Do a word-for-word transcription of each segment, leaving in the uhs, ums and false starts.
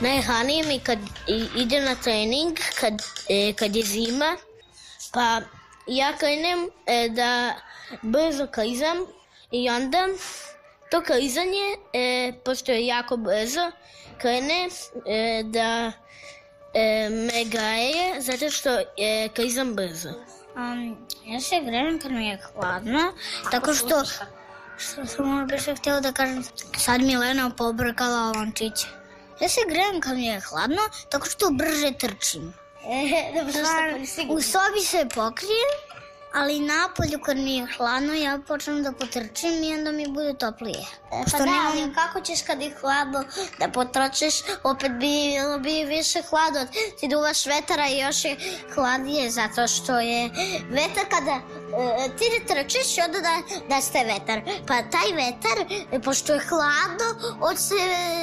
Najranije mi kad idem na trening, kad, e, kad je zima, pa ja krenem e, da brzo klizam i onda to klizanje, e, pošto je jako brzo, krene e, da e, me gaje zato što e, klizam brzo. Um, ja se grejem kad mi je hladno, tako što, što sam ono biše htjela da kažem, sad mi Lena pobrkala lončiće. Ja se grejem kad mi je hladno, tako što brže trčim. E, dobro, u sobi se pokrijem, ali napolju kad mi je hladno ja počnem da potrčim i onda mi bude toplije. E, pa da, ali kako ćeš kad je hladno da potrčeš, opet bi, bi više hladno. Ti duvaš vetara i još je hladnije zato što je vetar kada e, ti ne trčiš i onda da, da ste vetar. Pa taj vetar, pošto je hladno, on se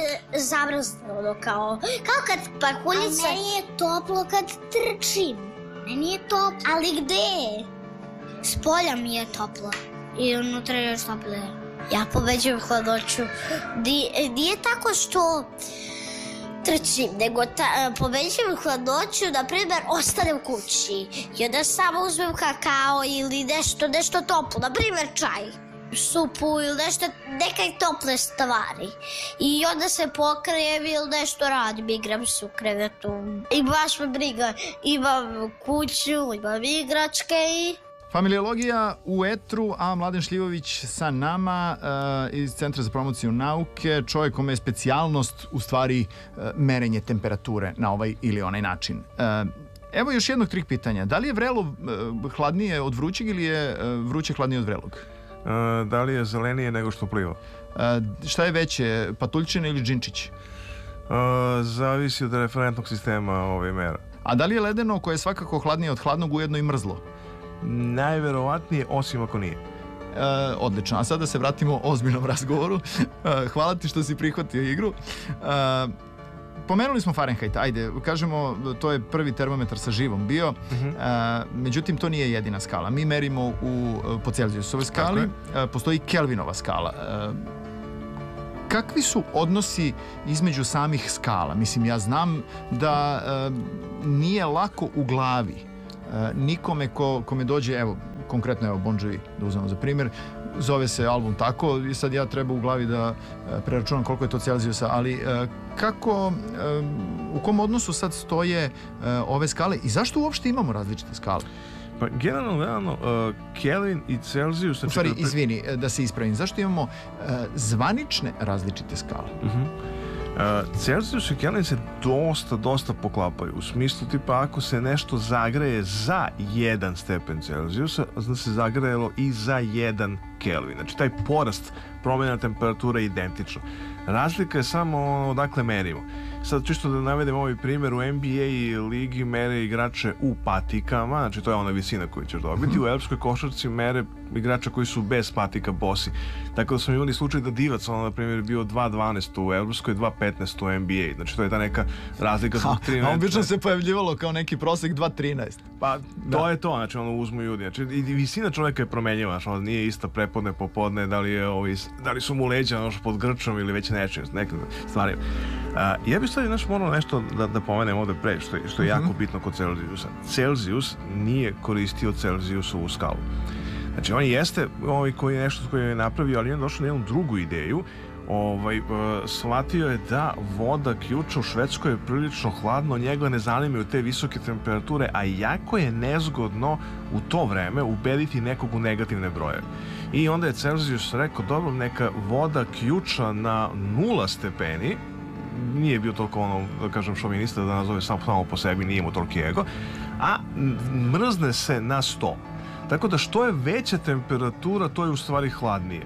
zamrzne ono kao, kao kad pahuljica. A meni je toplo kad trčim. Meni je toplo. Ali gde? S polja mi je toplo i unutra je još toplije. Ja pobeđujem hladnoću. Nije tako što trčim, nego ta, pobeđujem hladnoću, na primjer, ostanem kući i onda samo uzmem kakao ili nešto, nešto toplo, na primjer čaj, supu ili nešto, nekaj tople stvari. I onda se pokrijem ili nešto radim, igram se u krevetu. I baš me briga, imam kuću, imam igračke i... Familiologija u etru, a Mladen Šljivović sa nama uh, iz Centra za promociju nauke, čovjek kome je specijalnost u stvari uh, merenje temperature na ovaj ili onaj način. Uh, evo još jednog trik pitanja. Da li je vrelo uh, hladnije od vrućeg ili je uh, vruće hladnije od vrelog? Uh, da li je zelenije nego što pliva? Uh, šta je veće, patuljčina ili džinčić? Uh, zavisi od referentnog sistema ove mera. A da li je ledeno koje je svakako hladnije od hladnog ujedno i mrzlo? Najverovatnije, osim ako nije. E, odlično, a sada se vratimo ozbiljnom razgovoru. E, hvala ti što si prihvatio igru. E, pomenuli smo Fahrenheit, ajde, kažemo, to je prvi termometar sa živom bio, uh-huh. e, međutim to nije jedina skala. Mi merimo u, po Celzijusovoj skali, e, postoji Kelvinova skala. E, kakvi su odnosi između samih skala? Mislim, ja znam da e, nije lako u glavi. Uh, nikome ko, ko me dođe, evo, konkretno evo Bon Jovi, da uzmemo za primjer, zove se album tako i sad ja treba u glavi da uh, preračunam koliko je to Celzijusa, ali uh, kako, uh, u kom odnosu sad stoje uh, ove skale i zašto uopšte imamo različite skale? Pa generalno gledano, uh, Kelvin i Celzijus... U stvari, pre... izvini, da se ispravim, zašto imamo uh, zvanične različite skale? Uh-huh. Uh, Celzijus i Kelvin se dosta, dosta poklapaju. U smislu tipa ako se nešto zagreje za jedan stepen Celzijusa, znači se zagrejelo i za jedan Kelvin. Znači taj porast promjena temperature je identično. Razlika je samo odakle merimo. Sad čisto da navedem ovaj primjer, u N B A ligi mere igrače u patikama, znači to je ona visina koju ćeš dobiti, u evropskoj košarci mere igrača koji su bez patika bosi. Tako da smo imali slučaj da Divac, ono na primjer, bio dva dvanaest u evropskoj, dva petnaest u N B A. Znači to je ta neka razlika zbog tri metra. A obično se pojavljivalo kao neki prosek dva trinaest. Pa to da. Je to, znači ono uzmu ljudi. Znači i visina čovjeka je promenjiva, znači ono nije ista prepodne, popodne, da li je ovi, da li su mu leđa ono pod grčom ili već nečim, nekim stvarima. Uh, ja bih sad znači, morao nešto da, da pomenem ovde pre, što, što je jako mm-hmm. bitno kod Celzijusa. Celzijus nije koristio Celzijusovu skalu. Znači, on jeste ovaj koji je nešto koji je napravio, ali on je došao na jednu drugu ideju. Ovaj, uh, shvatio je da voda ključa u Švedskoj je prilično hladno, njega ne zanimaju te visoke temperature, a jako je nezgodno u to vreme ubediti nekog u negativne broje. I onda je Celzijus rekao, dobro, neka voda ključa na nula stepeni, nije bio toliko ono, da kažem, šovinista da nazove samo, samo po sebi, nije mu toliki ego, a mrzne se na sto. Tako da što je veća temperatura, to je u stvari hladnije.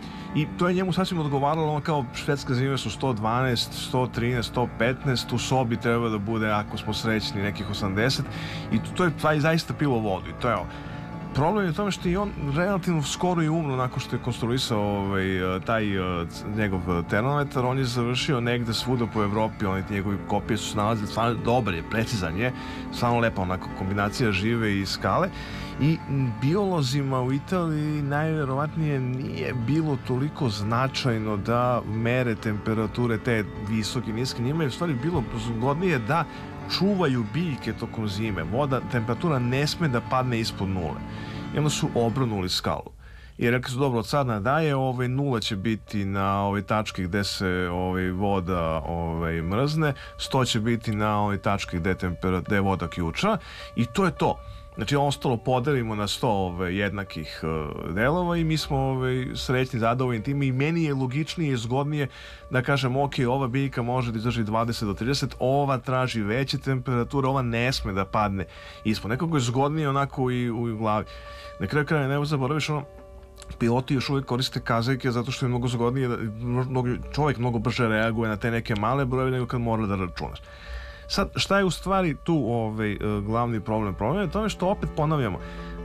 I to je njemu sasvim odgovaralo, ono kao švedske zime su sto dvanaest, sto trinaest, sto petnaest, u sobi treba da bude, ako smo srećni, nekih osamdeset i to je taj zaista pilo vodu i to je ovo. Problem je u tome što je on relativno skoro i umro nakon što je konstruisao ovaj, taj njegov termometar. On je završio negde svuda po Evropi, oni njegovi kopije su se nalazile, stvarno dobar je, precizan je, stvarno lepa onako kombinacija žive i skale. I biolozima u Italiji najverovatnije nije bilo toliko značajno da mere temperature te visoke i niske. Njima je u stvari bilo zgodnije da čuvaju biljke tokom zime. Voda, temperatura ne sme da padne ispod nule. I onda su obronuli skalu. I rekli su, dobro, od sad nadaje, ovaj, nula će biti na ovoj tački gde se ovaj, voda ovaj, mrzne, sto će biti na ovoj tački gde, gde je voda ključa i to je to. Znači, ostalo podelimo na sto ove, jednakih uh, delova i mi smo ove, srećni, zadovoljni tim i meni je logičnije i zgodnije da kažem, ok, ova biljka može da izdrži dvadeset do trideset, ova traži veće temperature, ova ne sme da padne ispod. Nekako je zgodnije onako i u glavi. Na kraju kraja ne zaboraviš ono, piloti još uvijek koriste kazaljke zato što je mnogo zgodnije, da, mnogo, čovjek mnogo brže reaguje na te neke male brojeve nego kad mora da računaš. Sad, šta je u stvari tu ovaj, glavni problem? Problem je tome što opet ponavljamo,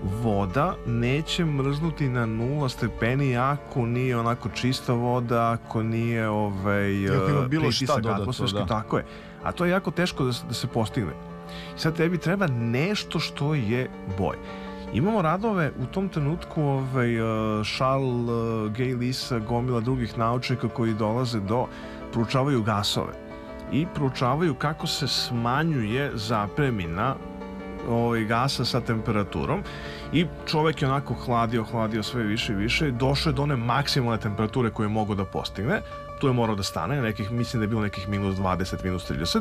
voda neće mrznuti na nula stepeni ako nije onako čista voda, ako nije ovaj, pritisak atmosferski, da. Tako je. A to je jako teško da, da se postigne. I sad tebi treba nešto što je bolje. Imamo radove u tom trenutku ovaj, Charles Gay Lisa, gomila drugih naučnika koji dolaze do, proučavaju gasove i proučavaju kako se smanjuje zapremina ovaj, gasa sa temperaturom i čovek je onako hladio, hladio sve više i više i došao je do one maksimalne temperature koje je mogao da postigne. Tu je morao da stane, nekih, mislim da je bilo nekih minus dvadeset, minus trideset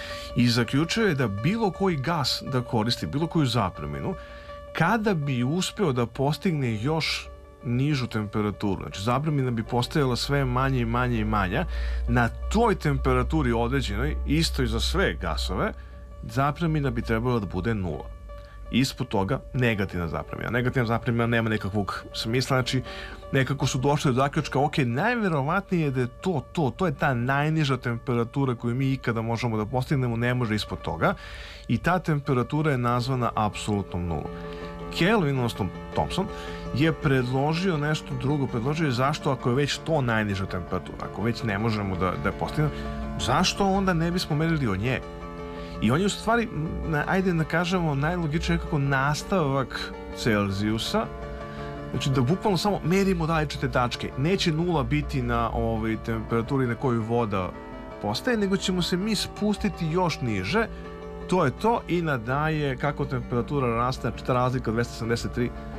i zaključio je da bilo koji gas da koristi, bilo koju zapreminu, kada bi uspeo da postigne još nižu temperaturu, znači zapremina bi postajala sve manje i manje i manja, na toj temperaturi određenoj, isto i za sve gasove, zapremina bi trebala da bude nula. Ispod toga negativna zapremina. Negativna zapremina nema nekakvog smisla, znači nekako su došli do zaključka, ok, najverovatnije je da je to, to, to je ta najniža temperatura koju mi ikada možemo da postignemo, ne može ispod toga i ta temperatura je nazvana apsolutnom nulom. Kelvin, odnosno Thomson, je predložio nešto drugo, predložio je zašto ako je već to najniža temperatura, ako već ne možemo da, da je postignemo, zašto onda ne bismo merili od nje? I on je u stvari, ajde da kažemo, najlogičnije kako nastavak Celzijusa, znači da bukvalno samo merimo različite tačke. Neće nula biti na ovoj temperaturi na kojoj voda postaje, nego ćemo se mi spustiti još niže, to je to i nadaje kako temperatura raste, znači ta razlika dvesta sedamdeset tri